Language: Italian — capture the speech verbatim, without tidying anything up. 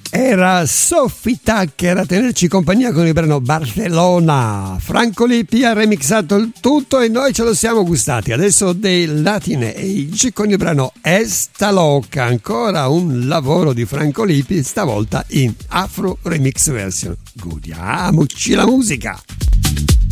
Era Sophie Tucker a tenerci compagnia con il brano Barcellona. Franco Lippi ha remixato il tutto e noi ce lo siamo gustati. Adesso dei Latin Age con il brano Esta Loca, ancora un lavoro di Franco Lippi, stavolta in Afro Remix Version. Godiamoci la musica!